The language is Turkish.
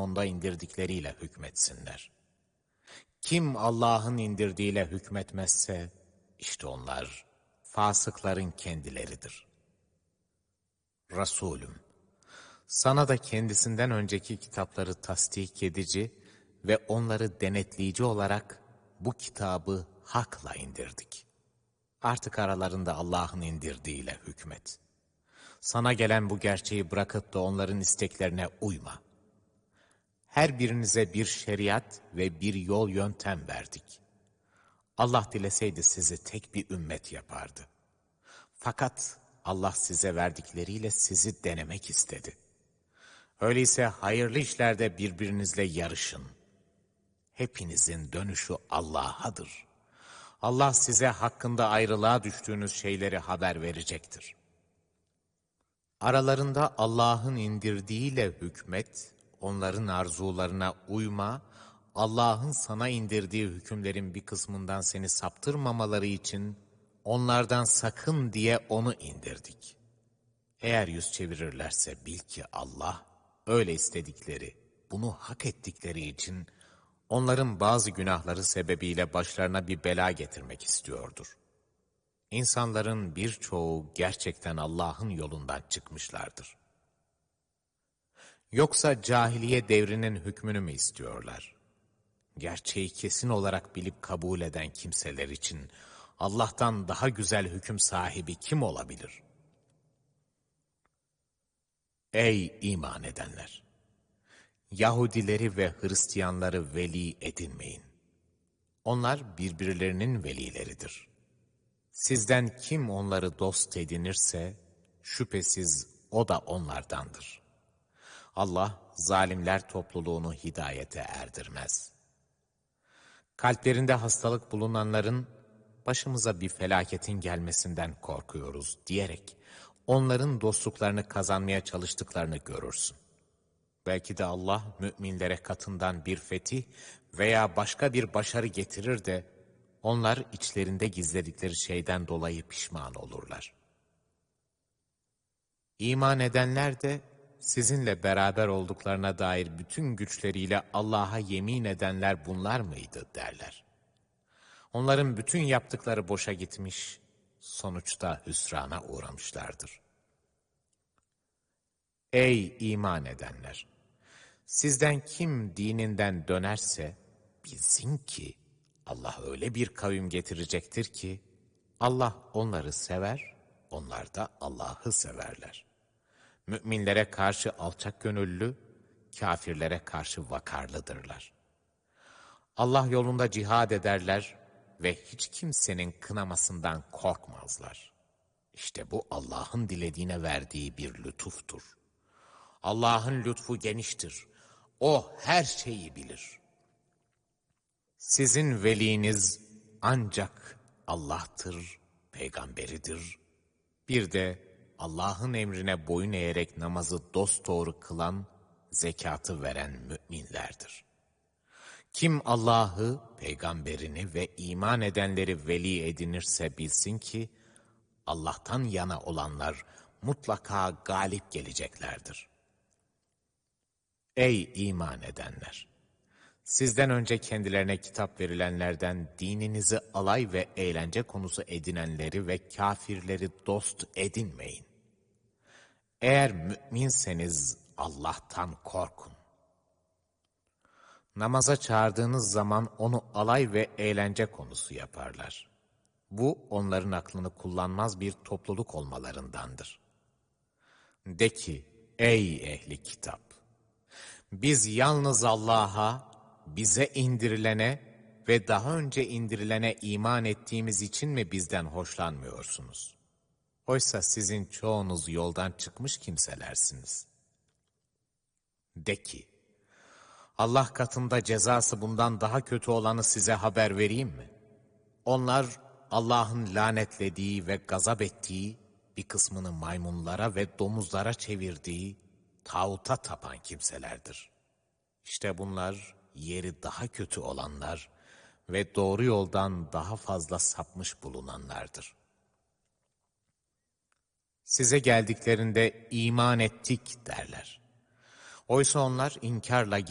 onda indirdikleriyle hükmetsinler. Kim Allah'ın indirdiğiyle hükmetmezse, işte onlar fasıkların kendileridir. Resulüm, sana da kendisinden önceki kitapları tasdik edici ve onları denetleyici olarak bu kitabı hakla indirdik. Artık aralarında Allah'ın indirdiğiyle hükmet. Sana gelen bu gerçeği bırakıp da onların isteklerine uyma. Her birinize bir şeriat ve bir yol yöntem verdik. Allah dileseydi sizi tek bir ümmet yapardı. Fakat Allah size verdikleriyle sizi denemek istedi. Öyleyse hayırlı işlerde birbirinizle yarışın. Hepinizin dönüşü Allah'adır. Allah size hakkında ayrılığa düştüğünüz şeyleri haber verecektir. Aralarında Allah'ın indirdiğiyle hükmet, onların arzularına uyma, Allah'ın sana indirdiği hükümlerin bir kısmından seni saptırmamaları için onlardan sakın diye onu indirdik. Eğer yüz çevirirlerse bil ki Allah öyle istedikleri, bunu hak ettikleri için onların bazı günahları sebebiyle başlarına bir bela getirmek istiyordur. İnsanların birçoğu gerçekten Allah'ın yolundan çıkmışlardır. Yoksa cahiliye devrinin hükmünü mü istiyorlar? Gerçeği kesin olarak bilip kabul eden kimseler için Allah'tan daha güzel hüküm sahibi kim olabilir? Ey iman edenler! Yahudileri ve Hristiyanları veli edinmeyin. Onlar birbirlerinin velileridir. Sizden kim onları dost edinirse, şüphesiz o da onlardandır. Allah, zalimler topluluğunu hidayete erdirmez. Kalplerinde hastalık bulunanların, başımıza bir felaketin gelmesinden korkuyoruz diyerek, onların dostluklarını kazanmaya çalıştıklarını görürsün. Belki de Allah, müminlere katından bir fetih veya başka bir başarı getirir de, onlar içlerinde gizledikleri şeyden dolayı pişman olurlar. İman edenler de sizinle beraber olduklarına dair bütün güçleriyle Allah'a yemin edenler bunlar mıydı derler. Onların bütün yaptıkları boşa gitmiş, sonuçta hüsrana uğramışlardır. Ey iman edenler! Sizden kim dininden dönerse bilsin ki Allah öyle bir kavim getirecektir ki Allah onları sever, onlar da Allah'ı severler. Müminlere karşı alçak gönüllü, kafirlere karşı vakarlıdırlar. Allah yolunda cihad ederler ve hiç kimsenin kınamasından korkmazlar. İşte bu Allah'ın dilediğine verdiği bir lütuftur. Allah'ın lütfu geniştir. O her şeyi bilir. Sizin veliniz ancak Allah'tır, peygamberidir. Bir de Allah'ın emrine boyun eğerek namazı dosdoğru kılan, zekatı veren müminlerdir. Kim Allah'ı, peygamberini ve iman edenleri veli edinirse bilsin ki, Allah'tan yana olanlar mutlaka galip geleceklerdir. Ey iman edenler! Sizden önce kendilerine kitap verilenlerden dininizi alay ve eğlence konusu edinenleri ve kafirleri dost edinmeyin. Eğer müminseniz Allah'tan korkun. Namaza çağırdığınız zaman onu alay ve eğlence konusu yaparlar. Bu onların aklını kullanmaz bir topluluk olmalarındandır. De ki, ey ehli kitap! Biz yalnız Allah'a, bize indirilene ve daha önce indirilene iman ettiğimiz için mi bizden hoşlanmıyorsunuz? Oysa sizin çoğunuz yoldan çıkmış kimselersiniz. De ki, Allah katında cezası bundan daha kötü olanı size haber vereyim mi? Onlar Allah'ın lanetlediği ve gazap ettiği, bir kısmını maymunlara ve domuzlara çevirdiği, tağuta tapan kimselerdir. İşte bunlar yeri daha kötü olanlar ve doğru yoldan daha fazla sapmış bulunanlardır. Size geldiklerinde iman ettik derler. Oysa onlar inkarla